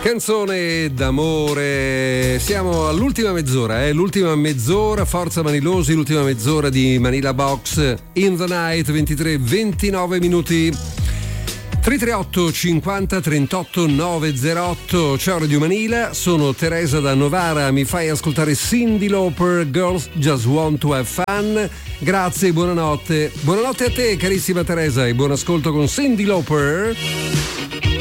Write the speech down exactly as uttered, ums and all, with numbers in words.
Canzone d'amore. Siamo all'ultima mezz'ora, eh? L'ultima mezz'ora, Forza Manilosi, l'ultima mezz'ora di Manila Box in the Night, ventitré ventinove minuti. tre tre otto cinquanta trentotto novecentotto. Ciao Radio Manila, sono Teresa da Novara, mi fai ascoltare Cyndi Lauper, Girls Just Want to Have Fun. Grazie, buonanotte. Buonanotte a te carissima Teresa e buon ascolto con Cyndi Lauper.